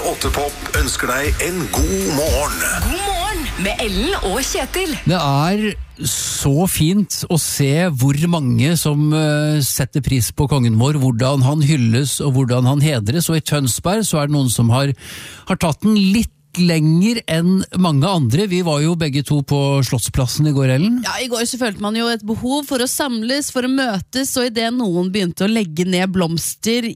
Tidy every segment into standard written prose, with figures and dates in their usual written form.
8 Pop ønsker deg en god morgen. God morgen med Ellen og Kjetil. Det så fint å se hvor mange som setter pris på kongen vår, hvordan han hylles og hvordan han hedres, og i Tønsberg så det noen som har tatt den litt lenger enn mange andre. Vi var jo begge to på Slottsplassen i går, Ellen. Ja, i går så følte man jo et behov for å samles, for å møtes, og i det noen begynte å legge ned blomster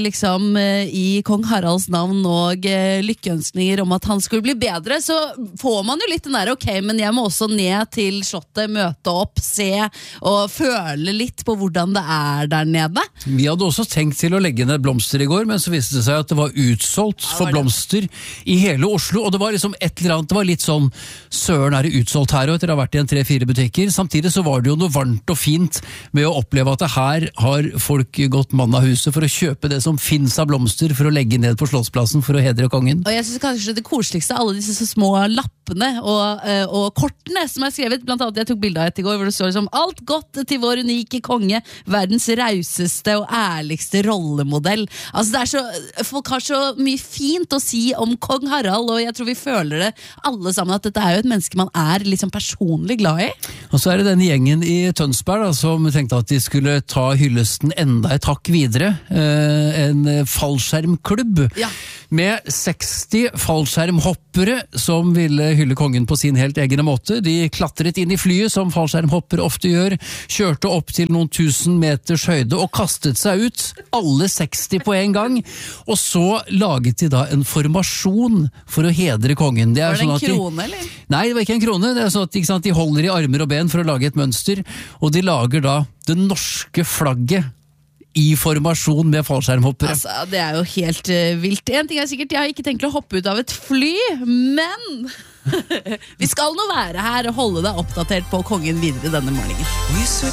i kong Haralds navn og lykkeønskninger om at han skulle bli bedre, så får man jo litt den der, ok, men jeg må også ned til slottet, møte opp, se og føle litt på hvordan det der nede. Vi hadde også tenkt til å legge ned blomster i går, men så viste det seg at det var utsolgt for blomster i hele Oslo. Og det var liksom et eller annet, det var litt sånn, søren det utsolgt her, og etter å ha vært i en 3-4 butikker. Samtidig så var det jo noe varmt og fint med å oppleve at her har folk gått mann av huset for å kjøpe det som finnes av blomster, for å legge ned på Slottsplassen for å hedre kongen. Og jeg synes kanskje det koseligste av alle disse så små lappene og kortene som skrevet, blant annet jeg tok bilde av et i går, hvor det står som alt godt til vår unike konge, verdens rauseste og ærligste rollemodell. Altså det så, folk har så mye fint å si om kong Harald, og jeg tror vi føler det alle sammen, at dette jo et menneske man liksom personlig glad i. Og så det denne gjengen i Tønsberg da, som tenkte at de skulle ta hyllesten enda et hakk videre. En fallskjermklubb med 60 fallskjermhoppere som ville hylle kongen på sin helt egen måte. De klatret inn i flyet, som fallskjermhoppere ofte gjør, kjørte opp til noen 1000 meters høyde og kastet seg ut, alle 60 på en gang, og så laget de da en formasjon for å hedre kongen. Var det sånn en krone, eller? Nei, det var ikke en krone. Det sånn at ikke sant, de holder i armer og ben for å lage et mønster, og de lager da det norske flagget i formasjon med fallskjermhoppere. Altså, det jo helt vilt. En ting sikkert, jeg har ikke tenkt å hoppe ut av et fly, men vi skal nå være her og holde deg oppdatert på kongen videre denne morgenen.